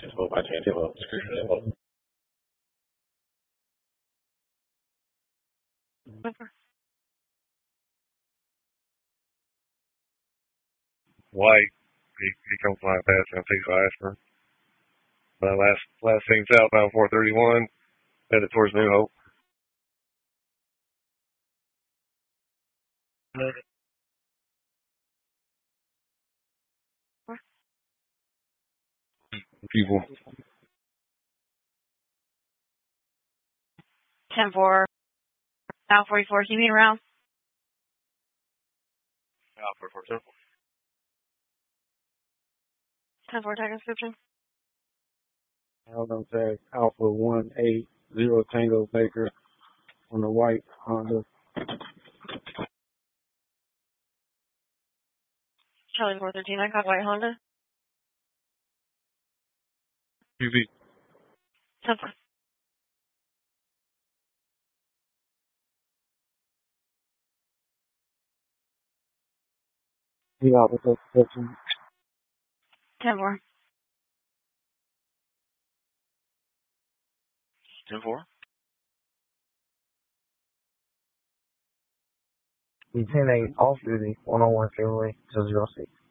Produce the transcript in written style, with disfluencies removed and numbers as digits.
10-4 by 10-4. Screen 10-4. White, he comes flying past and takes Ashburn. Last thing southbound 431, headed towards New Hope. People. 10-4, now 44, can you meet around? 44, 10-4, tag description. Alabama tag Alpha 180 Tango Baker on the white Honda. Charlie 413, I got white Honda. UV. 10-4. Yeah, with the description. 10-4. 10-4. The 10-8 off duty 101 Chevrolet 006.